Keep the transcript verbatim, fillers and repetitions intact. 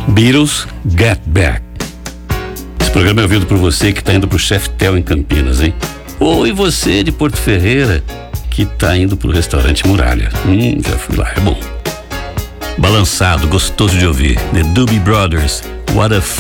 Beatles, Get Back. Esse programa é ouvido por você que está indo pro Cheftel em Campinas, hein? Ou e você de Porto Ferreira que está indo pro restaurante Muralha. Hum, já fui lá, é bom. Balançado, gostoso de ouvir. The Doobie Brothers, What a